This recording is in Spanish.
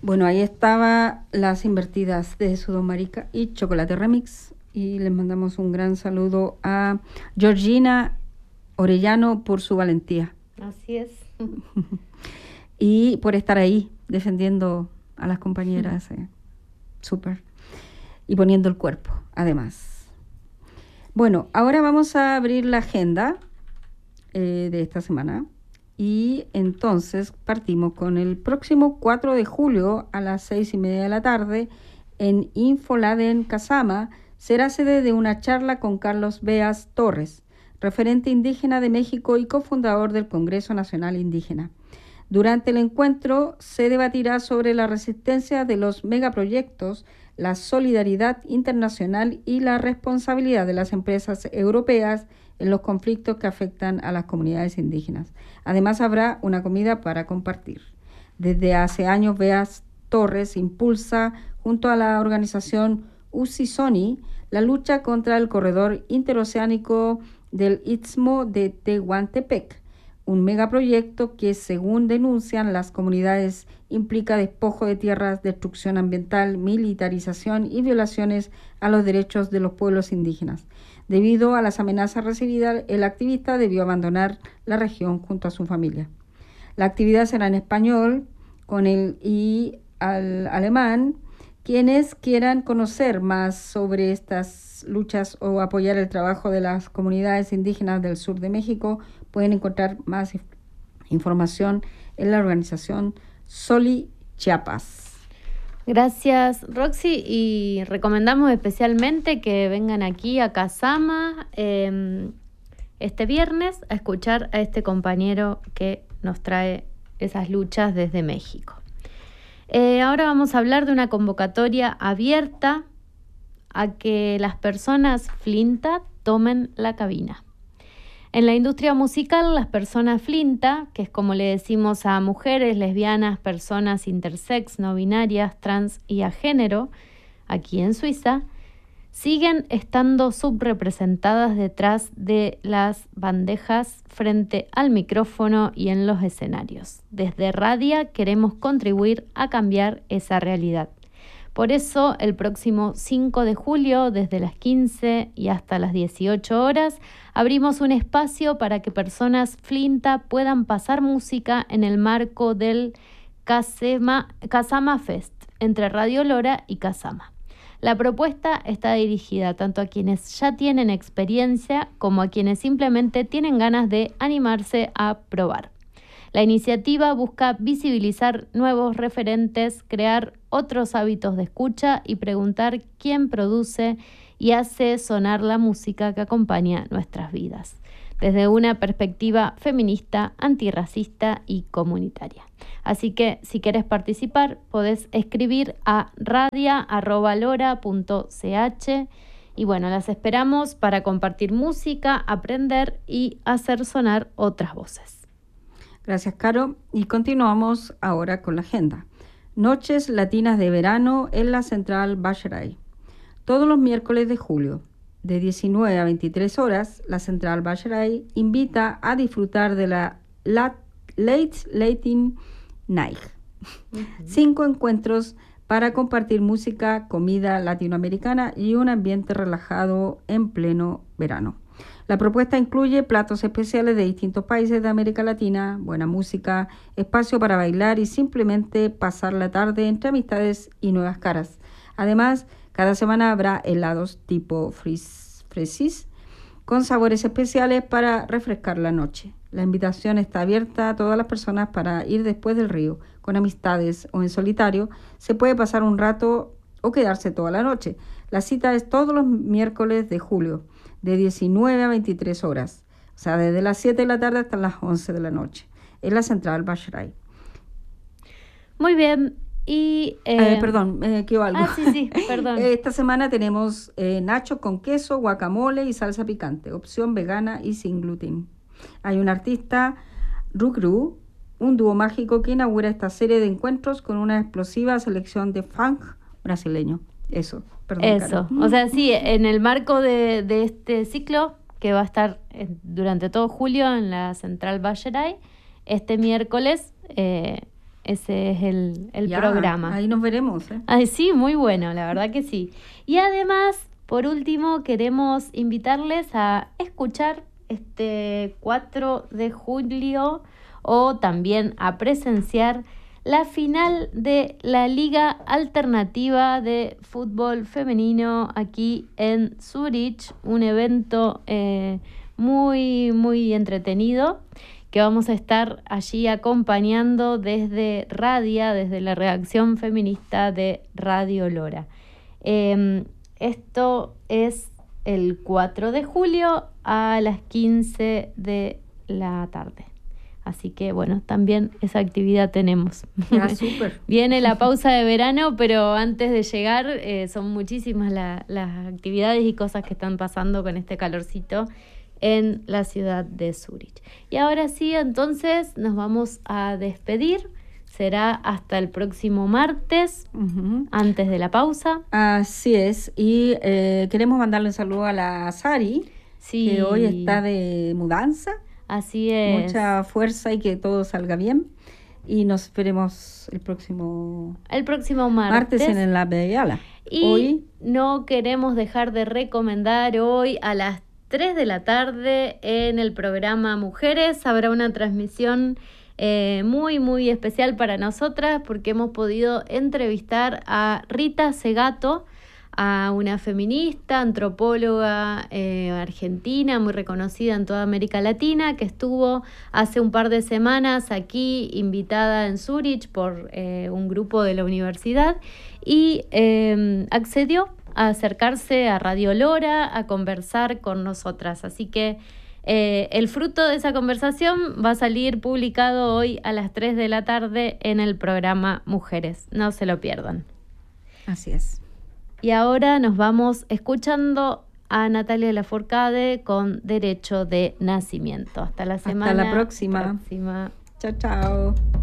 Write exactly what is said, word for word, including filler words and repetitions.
Bueno, ahí estaba Las Invertidas de Sudomarica y Chocolate Remix. Y les mandamos un gran saludo a Georgina Orellano por su valentía. Así es. Y por estar ahí defendiendo a las compañeras. Eh, súper. Y poniendo el cuerpo, además. Bueno, ahora vamos a abrir la agenda eh, de esta semana. Y entonces partimos con el próximo cuatro de julio a las seis y media de la tarde en Infoladen Casama. Será sede de una charla con Carlos Beas Torres, referente indígena de México y cofundador del Congreso Nacional Indígena. Durante el encuentro se debatirá sobre la resistencia de los megaproyectos, la solidaridad internacional y la responsabilidad de las empresas europeas en los conflictos que afectan a las comunidades indígenas. Además, habrá una comida para compartir. Desde hace años, Beas Torres impulsa, junto a la organización Usisoni, la lucha contra el corredor interoceánico del Istmo de Tehuantepec, un megaproyecto que, según denuncian las comunidades, implica despojo de tierras, destrucción ambiental, militarización y violaciones a los derechos de los pueblos indígenas. Debido a las amenazas recibidas, el activista debió abandonar la región junto a su familia. La actividad será en español con el y al alemán. Quienes quieran conocer más sobre estas luchas o apoyar el trabajo de las comunidades indígenas del sur de México pueden encontrar más información en la organización Soli Chiapas. Gracias, Roxy, y recomendamos especialmente que vengan aquí a Casama eh, este viernes a escuchar a este compañero que nos trae esas luchas desde México. Eh, ahora vamos a hablar de una convocatoria abierta a que las personas Flinta tomen la cabina. En la industria musical, las personas Flinta, que es como le decimos a mujeres, lesbianas, personas intersex, no binarias, trans y a género, aquí en Suiza, siguen estando subrepresentadas detrás de las bandejas frente al micrófono y en los escenarios. Desde Radia queremos contribuir a cambiar esa realidad. Por eso, el próximo cinco de julio, desde las quince y hasta las dieciocho horas, abrimos un espacio para que personas Flinta puedan pasar música en el marco del Casema, Casama Fest, entre Radio Lora y Casama. La propuesta está dirigida tanto a quienes ya tienen experiencia como a quienes simplemente tienen ganas de animarse a probar. La iniciativa busca visibilizar nuevos referentes, crear otros hábitos de escucha y preguntar quién produce y hace sonar la música que acompaña nuestras vidas, desde una perspectiva feminista, antirracista y comunitaria. Así que si querés participar, podés escribir a radia arroba lora punto c h y bueno, las esperamos para compartir música, aprender y hacer sonar otras voces. Gracias, Caro. Y continuamos ahora con la agenda. Noches Latinas de Verano en la Central Bacheray. Todos los miércoles de julio, de diecinueve a veintitrés horas, la Central Bacheray invita a disfrutar de la Late Latin Night. Uh-huh. Cinco encuentros para compartir música, comida latinoamericana y un ambiente relajado en pleno verano. La propuesta incluye platos especiales de distintos países de América Latina, buena música, espacio para bailar y simplemente pasar la tarde entre amistades y nuevas caras. Además, cada semana habrá helados tipo fresis con sabores especiales para refrescar la noche. La invitación está abierta a todas las personas para ir después del río, con amistades o en solitario. Se puede pasar un rato o quedarse toda la noche. La cita es todos los miércoles de julio, de diecinueve a veintitrés horas, o sea, desde las siete de la tarde hasta las once de la noche, en la Central Bacheray. Muy bien, y... Eh... Eh, perdón, me equivoco algo. Ah, sí, sí, perdón. Esta semana tenemos eh, nachos con queso, guacamole y salsa picante, opción vegana y sin gluten. Hay un artista, Rugru, un dúo mágico que inaugura esta serie de encuentros con una explosiva selección de funk brasileño. Eso, perdón. Eso, Caro. O sea, sí, en el marco de, de este ciclo que va a estar en, durante todo julio en la Central Bacheray, este miércoles, eh, ese es el, el Ya, programa. Ahí nos veremos. ¿eh? Ay, sí, muy bueno, la verdad que sí. Y además, por último, queremos invitarles a escuchar este cuatro de julio o también a presenciar la final de la Liga Alternativa de Fútbol Femenino aquí en Zurich, un evento eh, muy, muy entretenido que vamos a estar allí acompañando desde Radia, desde la redacción feminista de Radio Lora. Eh, esto es el cuatro de julio a las quince de la tarde. Así que, bueno, también esa actividad tenemos. Ya, súper. Viene la pausa de verano, pero antes de llegar eh, son muchísimas la, las actividades y cosas que están pasando con este calorcito en la ciudad de Zurich. Y ahora sí, entonces, nos vamos a despedir. Será hasta el próximo martes, uh-huh. antes de la pausa. Así es. Y eh, queremos mandarle un saludo a la Sari, sí. que hoy está de mudanza. Así es. Mucha fuerza y que todo salga bien. Y nos veremos el próximo... El próximo martes. Martes en la Bellala. Y hoy no queremos dejar de recomendar hoy a las tres de la tarde en el programa Mujeres. Habrá una transmisión eh, muy, muy especial para nosotras porque hemos podido entrevistar a Rita Segato, a una feminista, antropóloga eh, argentina, muy reconocida en toda América Latina, que estuvo hace un par de semanas aquí invitada en Zurich por eh, un grupo de la universidad y eh, accedió a acercarse a Radio Lora, a conversar con nosotras. Así que eh, el fruto de esa conversación va a salir publicado hoy a las tres de la tarde en el programa Mujeres. No se lo pierdan. Así es. Y ahora nos vamos escuchando a Natalia Lafourcade con Derecho de Nacimiento. Hasta la semana Hasta la próxima. próxima. Chao, chao.